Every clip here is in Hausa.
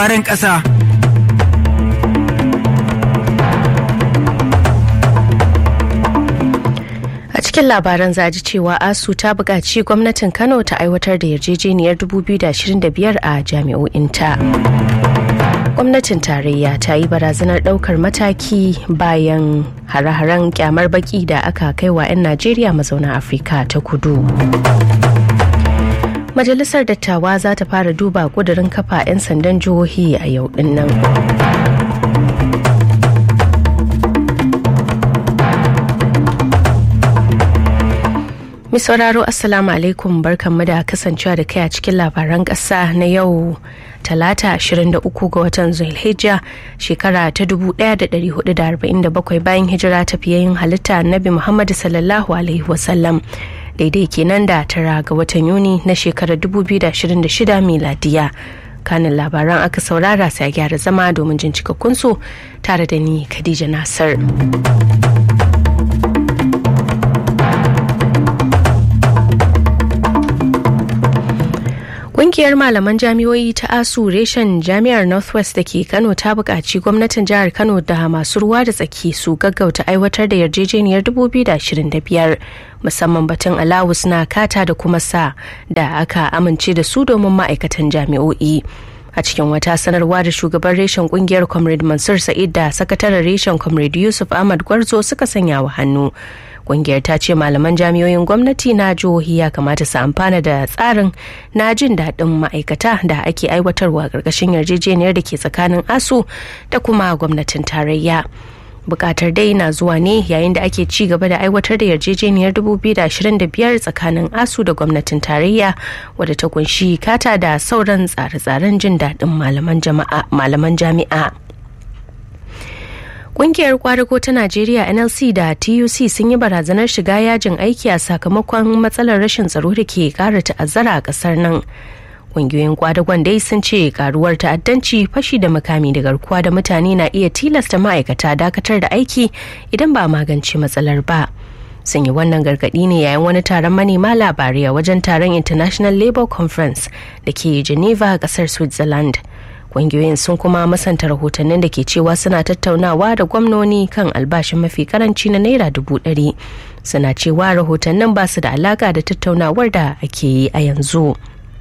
Farin ƙasa. A cikin labaran za ji cewa ASU ta buƙaci gwamnatin Kano ta aiwatar da yarjejeniyar 2025 a jami'o'inta. Gwamnatin tarayya ta yi barazanar ɗaukar mataki bayan hare-haren kyamar baki da aka kai wa 'yan Najeriya mazauna Afirka ta Kudu. Majalisar Dattawa za ta fara duba ƙudurin kafa 'yan sandan jihohi a yau din nan. Mai sauraro Assalamu alaikum, barkanmu da kasancewa da kai a cikin labaran ƙasa na yau Talata 23 ga watan Zulhijja shekara ta 1447 bayan hijira ta fiyayyen halitta Annabi Muhammad sallallahu alaihi wasallam, daidai kenan da 9 ga watan Yuni na shekarar 2026 miladiya. Kanin labaran aka saurara, sai gyara zama domin jin cikakkun su tare da ni Khadija Nasir. Ƙungiyar malaman jami'o'i ta ASU reshen jami'ar Northwest da ke Kano ta buƙaci gwamnatin jihar Kano da masu ruwa da tsaki su gaggauta aiwatar da yarjejeniyar 2025 musamman batun alawus na kata da kuma sa da aka amince da su domin ma'aikatan jami'o'i. A cikin wata sanarwa da shugaban reshen kungiyar Comrade Mansur Sa'id da sakataren reshen Comrade Yusuf Ahmad Gwarzo suka sanya wa hannu. Kungiyar ta ce malaman jami'oyin gwamnati na jihohi ya kamata su amfana da tsarin na jin daɗin ma'aikata da ake aiwatarwa ƙarƙashin yarjejeniyar da ke tsakanin ASU da kuma gwamnatin tarayya. Bukatar dai na zuwa ne yayin da ake ci gaba da aiwatar da yarjejeniyar 2025 tsakanin ASU da gwamnatin tarayya wadda ta kunshi kata da sauran tsare-tsaren jin daɗin malaman jami'a. Ƙungiyar kwadago ta Najeriya NLC da TUC sun yi barazanar shiga yajin aiki a sakamakon matsalar rashin tsaro da ke ƙara ta'azzara a ƙasar nan. Ƙungiyoyin kwadagon dai sun ce karuwar ta'addanci, fashi da makami da garkuwa da mutane na iya tilasta ma'aikata dakatar da aiki idan ba magance matsalar ba. Sun yi wannan gargaɗi ne yayin wani taron manema labarai a wajen taron International Labour Conference da ke Geneva, ƙasar Switzerland. Ƙungiyoyin sun kuma masanta rahotannin da ke cewa suna tattaunawa da gwamnoni kan albashin mafi karanci na Naira 100,000. Suna cewa rahotannin ba su da alaka da tattaunawar da ake yi a yanzu.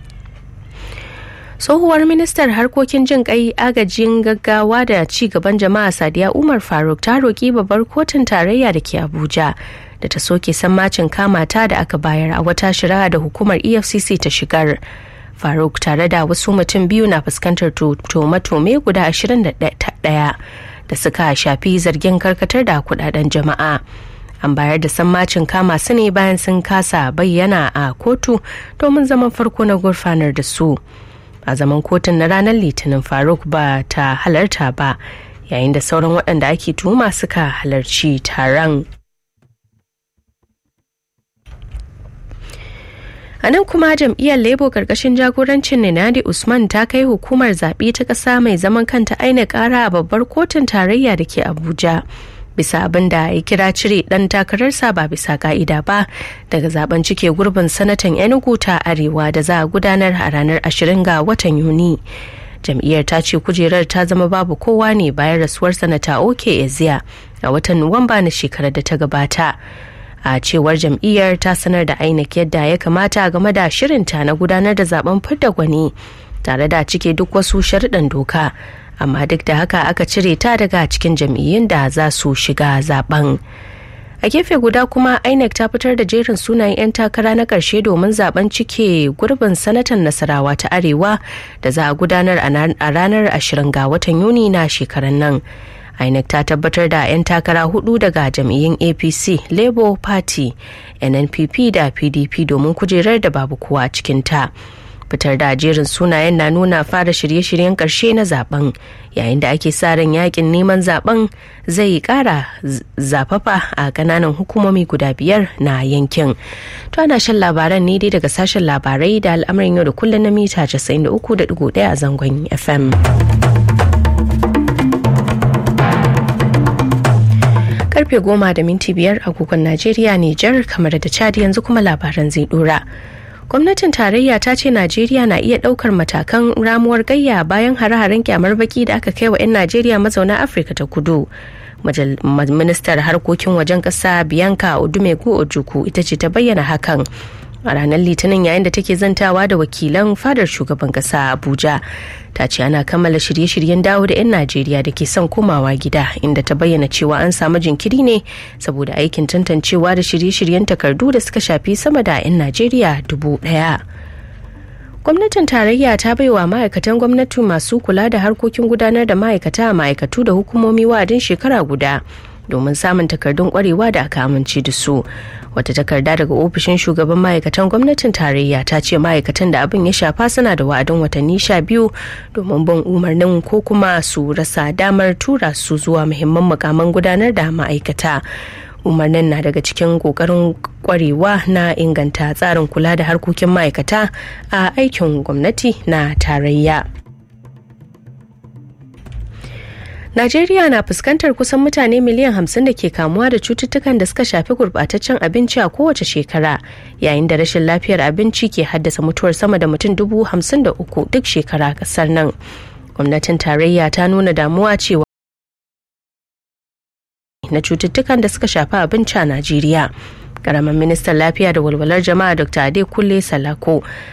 Tsohuwar ministar harkokin jin kai, agajin gaggawa da ci gaban jama'a Sadiya Umar Faruk ta roƙi babbar kotun tarayya da ke Abuja da ta soke sammacin kamata da aka bayar a wata shari'a da hukumar EFCC ta shigar. Faruk tare da wasu mutum biyu na fuskantar tuhume guda 21 da suka shafi zargin karkatar da kudaden jama'a. An bayar da sammacin kama su ne bayan sun kasa bayyana a kotu domin zaman farko na gurfanar da su. A zaman kotun na ranar Litinin, Faruk ba ta halarta ba, yayin da sauran waɗanda ake tuhuma suka halarci taron. A nan kuma jam'iyyar Labour karkashin jagorancin Nenadi Usman ta kai hukumar zaɓe ta ƙasa mai zaman kanta INEC ƙara a babbar kotun tarayya da ke Abuja. Bisa abin da ya kira cire ɗan takararsa ba bisa ka'ida ba daga zaben cike gurbin sanatan Enugu ta Arewa da za a gudanar a ranar 20 ga watan Yuni. Jam'iyyar ta ce kujerar ta zama babu kowa ne bayan rasuwar sanata Oke Ezia a watan Nuwamba na shekarar da ta gabata. A cewar jam'iyyar ta sanar da INEC yadda ya kamata game da shirinta na gudanar da zaben fidda gwani tare da cike duk wasu sharuɗan doka, amma duk da haka aka cire ta daga cikin jam'iyyun da za su shiga zaben. A gefe guda kuma INEC ta fitar da jerin sunayen 'yan takara na ƙarshe domin zaben cike gurbin sanatan Nasarawa ta Arewa da za a gudanar a ranar 20 ga watan Yuni na shekarar nan. INEC ta tabbatar da 'yan takara 4 daga jam'iyyun APC, Labour Party, NNPP da PDP domin kujerar da babu kowa cikinta. Fitar da jerin sunayen na nuna fara shirye-shiryen ƙarshe na zaben, yayin da ake sa ran yakin neman zaben zai ƙara zafafa a ƙananan hukumomi guda 5 na yankin. To ana shan labaran ne dai daga sashen labarai da al'amarin yau da kullum na mita 93.1 a zangon FM. Karfe 10:05 agogon Najeriya, Nijar, kamar da Chad, yanzu kuma labaran zai dora. Gwamnatin tarayya ta ce Najeriya na iya ɗaukar matakan ramuwar gayya bayan hare-haren kyamar baki da aka kai wa 'yan Najeriya mazauna Afirka ta Kudu. Ministar harkokin wajen ƙasa Bianca Odumegu Ojukwu ita ce ta bayyana hakan a ranar Litinin yayin da take zantawa da wakilan fadar shugaban ƙasa Abuja. Ta ce ana kammala shirye-shiryen dawo da 'yan Najeriya da ke son komawa gida, inda ta bayyana cewa an samu jinkiri ne saboda aikin tantancewa da shirye-shiryen takardu da suka shafi sama da 'yan Najeriya 1,000. Gwamnatin tarayya ta baiwa ma'aikatan gwamnati masu kula da harkokin gudanar da ma'aikata a ma'aikatu da hukumomi wa'adin shekara guda domin samun takardun kwarewa da aka amince da su. Wata takarda daga ofishin shugaban ma'aikatan gwamnatin tarayya ta ce ma'aikatan da abin ya shafa suna da wa'adin watanni 12 domin bin umarnin ko kuma su rasa damar tura su zuwa muhimman mukaman gudanar da ma'aikata. Umarnin na daga cikin kokarin kwarewa na inganta tsarin kula da harkokin ma'aikata a aikin gwamnati na tarayya. Najeriya na fuskantar kusan mutane miliyan 50 da ke kamuwa da cututtukan da suka shafi gurbataccen abinci a kowace shekara, yayin da rashin lafiyar abinci ke haddasa mutuwar sama da mutum 53,000 duk shekara a kasar nan. Gwamnatin tarayya ta nuna damuwa cewa na cututtukan da suka shafi abinci a Najeriya. Karamin ministan lafiya da walwalar jama'a Dr. Adekunle Salako